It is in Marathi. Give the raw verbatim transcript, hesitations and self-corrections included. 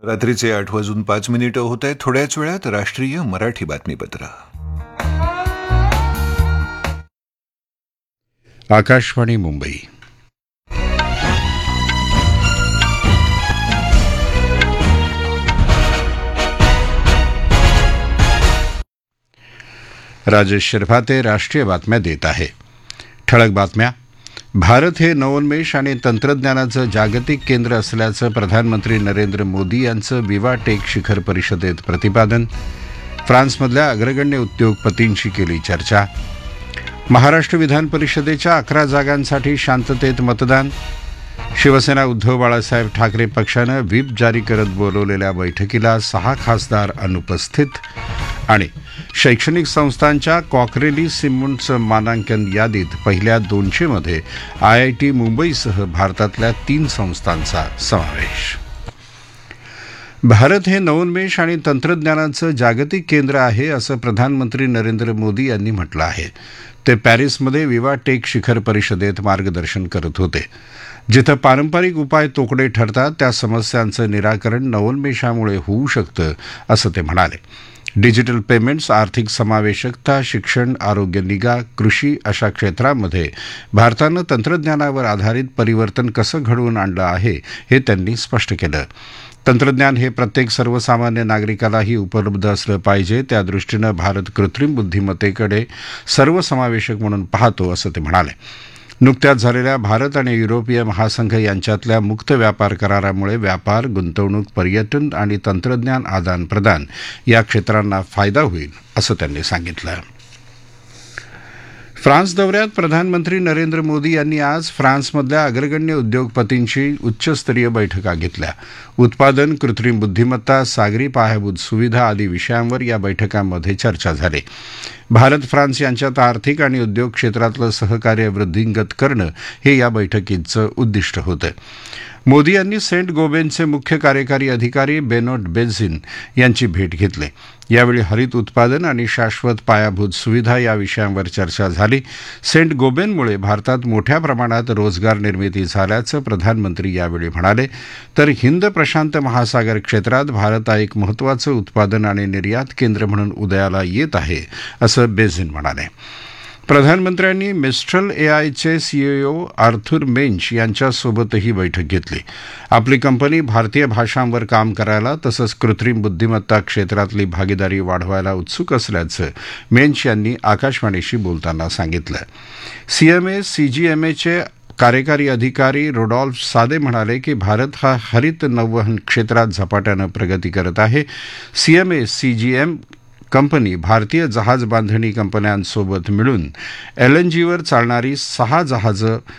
रात्रीचे आठ वाजून पाच मिनिटं होत आहेत. थोड्याच वेळात राष्ट्रीय मराठी बातमीपत्र. आकाशवाणी मुंबई. राजेश शिरभाते राष्ट्रीय बातम्या देत आहे. ठळक बातम्या. भारत हे नवोन्मेष आणि तंत्रज्ञानाचं जागतिक केंद्र असल्याचं प्रधानमंत्री नरेंद्र मोदी यांचं विवा टेक शिखर परिषदेत प्रतिपादन. फ्रान्समधल्या अग्रगण्य उद्योगपतींशी केली चर्चा. महाराष्ट्र विधान परिषदेच्या अकरा जागांसाठी शांततेत मतदान. शिवसेना उद्धव बाळासाहेब ठाकरे पक्षानं व्हीप जारी करत बोलवलेल्या बैठकीला सहा खासदार अनुपस्थित. आणि शैक्षणिक संस्थांच्या कॉकरेली सिमन्स मानांकन यादीत पहिल्या दोनशेमध्ये आय आय टी मुंबईसह भारतातल्या तीन संस्थांचा समावेश. भारत हे नवोन्मेष आणि तंत्रज्ञानाचं जागतिक केंद्र आहे असं प्रधानमंत्री नरेंद्र मोदी यांनी म्हटलं आहे. ते पॅरिसमध्ये विवा टेक शिखर परिषदेत मार्गदर्शन करत होते. जिथं पारंपरिक उपाय तोकडे ठरतात त्या समस्यांचं निराकरण नवोन्मेषामुळे होऊ शकतं असं ते म्हणाले. डिजिटल पेमेंट्स, आर्थिक समावेशकता, शिक्षण, आरोग्य निगा, कृषी अशा क्षेत्रांमध्ये भारतानं तंत्रज्ञानावर आधारित परिवर्तन कसं घडवून आणलं आहे हे त्यांनी स्पष्ट केलं. तंत्रज्ञान हे प्रत्येक सर्वसामान्य नागरिकालाही उपलब्ध असलं पाहिजे. त्यादृष्टीनं भारत कृत्रिम बुद्धिमत्तेकडे सर्वसमावेशक म्हणून पाहतो असं ते म्हणाले. नुकत्याच झालेल्या भारत आणि युरोपीय महासंघ यांच्यातल्या मुक्त व्यापार करारामुळे व्यापार, गुंतवणूक, पर्यटन आणि तंत्रज्ञान आदान प्रदान या क्षेत्रांना फायदा होईल असं त्यांनी सांगितलं. फ्रान्स दौऱ्यात प्रधानमंत्री नरेंद्र मोदी यांनी आज फ्रान्समधल्या अग्रगण्य उद्योगपतींशी उच्चस्तरीय बैठका घेतल्या. उत्पादन, कृत्रिम बुद्धिमत्ता, सागरी पायाभूत सुविधा आदी विषयांवर या बैठकांमध्ये चर्चा झाली. भारत फ्रान्स यांच्यात आर्थिक आणि उद्योग क्षेत्रातलं सहकार्य वृद्धिंगत करणं हे या बैठकीचं उद्दिष्ट होतं. मोदी यांनी सेंट गोबेनचे मुख्य कार्यकारी अधिकारी बेनोट बेझिन यांची भेट घेतली. यावेळी हरित उत्पादन आणि शाश्वत पायाभूत सुविधा या विषयांवर चर्चा झाली. सेंट गोबेनमुळे भारतात मोठ्या प्रमाणात रोजगार निर्मिती झाल्याचं प्रधानमंत्री यावेळी म्हणाले. तर हिंद प्रशांत महासागर क्षेत्रात भारत एक महत्त्वाचं उत्पादन आणि निर्यात केंद्र म्हणून उदयाला येत आहे असं बेझिन म्हणाले. प्रधानमंत्र्यांनी मिस्ट्रल एआयचे सीईओ आर्थुर मेंच यांच्यासोबतही बैठक घेतली. आपली कंपनी भारतीय भाषांवर काम करायला तसंच कृत्रिम बुद्धिमत्ता क्षेत्रातली भागीदारी वाढवायला उत्सुक असल्याचं मेंच यांनी आकाशवाणीशी बोलताना सांगितलं. सीएमए सीजीएमएचे कार्यकारी अधिकारी रोडॉल्फ सादे म्हणाले की भारत हा हरित नौवहन क्षेत्रात झपाट्यानं प्रगती करत आहे. सीएमए सीजीएम कंपनी भारतीय जहाज बांधणी कंपन्यांसोबत मिळून एलएनजीवर चालणारी सहा जहाजं